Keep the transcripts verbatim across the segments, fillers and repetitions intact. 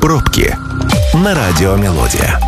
Пробки на радио «Мелодия».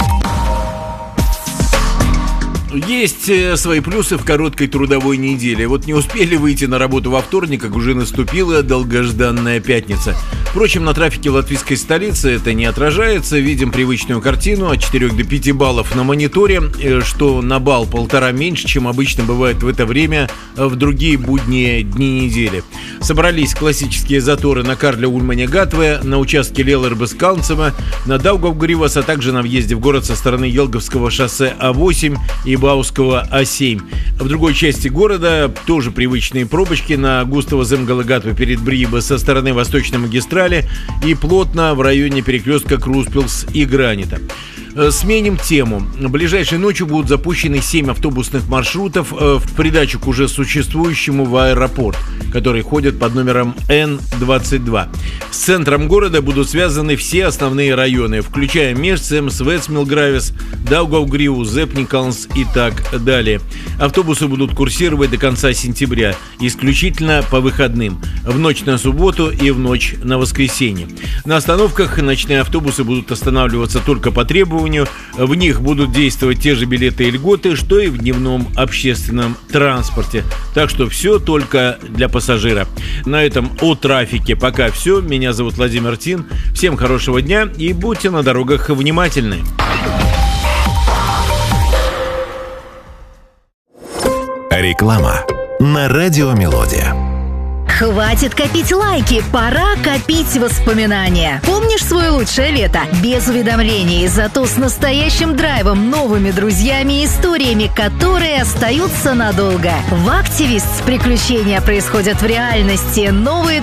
Есть свои плюсы в короткой трудовой неделе. Вот не успели выйти на работу во вторник, как уже наступила долгожданная пятница. Впрочем, на трафике латвийской столицы это не отражается. Видим привычную картину от четырёх до пяти баллов на мониторе, что на балл полтора меньше, чем обычно бывает в это время в другие будние дни недели. Собрались классические заторы на Карля Ульмане-Гатве, на участке Лелербес-Калнцева, на Даугавгривас, а также на въезде в город со стороны Елговского шоссе А восемь и Бауского А семь. В другой части города тоже привычные пробочки на Густава Земгала-Гатве перед Брибо со стороны восточной магистрали и плотно в районе перекрестка Круспилс и Гранита. Сменим тему. Ближайшей ночью будут запущены семь автобусных маршрутов в придачу к уже существующему в аэропорт, которые ходят под номером Н двадцать два. С центром города будут связаны все основные районы, включая Мешцем, Свецмилгравис, Даугавгриву, Зепникалнс и так далее. Автобусы будут курсировать до конца сентября, исключительно по выходным, в ночь на субботу и в ночь на воскресенье. На остановках ночные автобусы будут останавливаться только по требованию. В них будут действовать те же билеты и льготы, что и в дневном общественном транспорте. Так что все только для пассажира. На этом о трафике пока все. Меня зовут Владимир Тин. Всем хорошего дня и будьте на дорогах внимательны. Реклама на радио «Мелодия». Хватит копить лайки, пора копить воспоминания. Помнишь свое лучшее лето? Без уведомлений, зато с настоящим драйвом, новыми друзьями и историями, которые остаются надолго. В Активист приключения происходят в реальности. Новые